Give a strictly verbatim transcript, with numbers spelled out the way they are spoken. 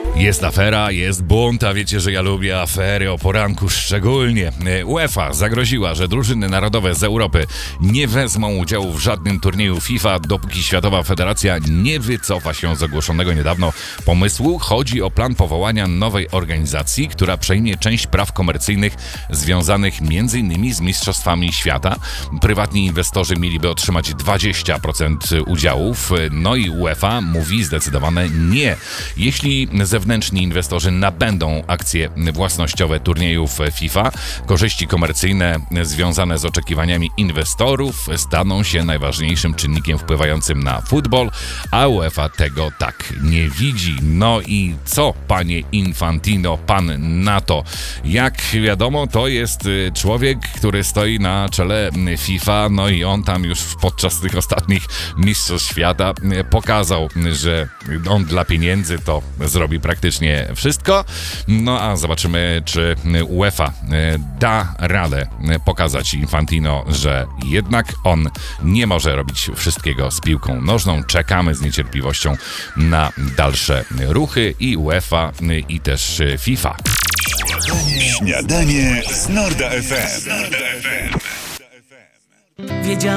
Jest afera, jest bunt, a wiecie, że ja lubię afery o poranku szczególnie. UEFA zagroziła, że drużyny narodowe z Europy nie wezmą udziału w żadnym turnieju FIFA, dopóki Światowa Federacja nie wycofa się z ogłoszonego niedawno pomysłu. Chodzi o plan powołania nowej organizacji, która przejmie część praw komercyjnych związanych m.in. z Mistrzostwami Świata. Prywatni inwestorzy mieliby otrzymać dwadzieścia procent udziałów, no i UEFA mówi zdecydowane nie. Jeśli zewnętrzni inwestorzy nabędą akcje własnościowe turniejów FIFA, korzyści komercyjne związane z oczekiwaniami inwestorów staną się najważniejszym czynnikiem wpływającym na futbol, a UEFA tego tak nie widzi. No i co, panie Infantino, pan na to? Jak wiadomo, to jest człowiek, który stoi na czele FIFA, no i on tam już podczas tych ostatnich mistrzostw świata pokazał, że on dla pieniędzy to zrobi praktycznie wszystko. No a zobaczymy, czy UEFA da radę pokazać Infantino, że jednak on nie może robić wszystkiego z piłką nożną. Czekamy z niecierpliwością na dalsze ruchy i UEFA, i też FIFA. Śniadanie z Norda F M. Wiedziałem